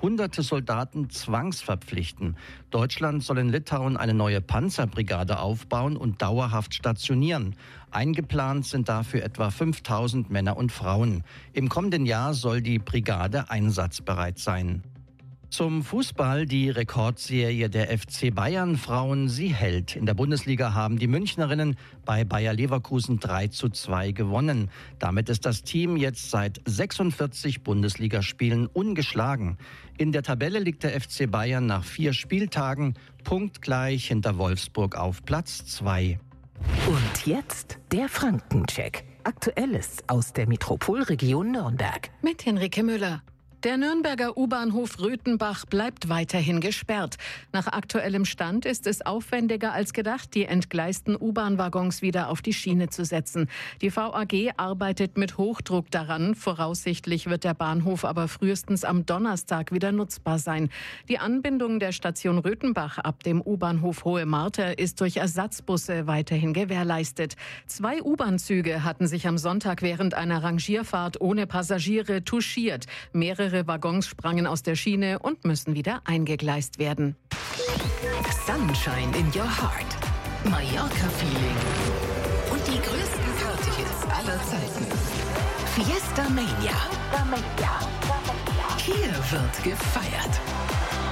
Hunderte Soldaten zwangsverpflichten. Deutschland soll in Litauen eine neue Panzerbrigade aufbauen und dauerhaft stationieren. Eingeplant sind dafür etwa 5.000 Männer und Frauen. Im kommenden Jahr soll die Brigade einsatzbereit sein. Zum Fußball: Die Rekordserie der FC Bayern Frauen, sie hält. In der Bundesliga haben die Münchnerinnen bei Bayer Leverkusen 3:2 gewonnen. Damit ist das Team jetzt seit 46 Bundesligaspielen ungeschlagen. In der Tabelle liegt der FC Bayern nach 4 Spieltagen punktgleich hinter Wolfsburg auf Platz 2. Und jetzt der Frankencheck. Aktuelles aus der Metropolregion Nürnberg. Mit Henrike Müller. Der Nürnberger U-Bahnhof Röthenbach bleibt weiterhin gesperrt. Nach aktuellem Stand ist es aufwendiger als gedacht, die entgleisten U-Bahn-Waggons wieder auf die Schiene zu setzen. Die VAG arbeitet mit Hochdruck daran. Voraussichtlich wird der Bahnhof aber frühestens am Donnerstag wieder nutzbar sein. Die Anbindung der Station Röthenbach ab dem U-Bahnhof Hohe Marter ist durch Ersatzbusse weiterhin gewährleistet. 2 U-Bahn-Züge hatten sich am Sonntag während einer Rangierfahrt ohne Passagiere touchiert. Mehrere Waggons sprangen aus der Schiene und müssen wieder eingegleist werden. Sunshine in your heart. Mallorca-Feeling. Und die größten Partyhits aller Zeiten. Fiesta Mania. Hier wird gefeiert.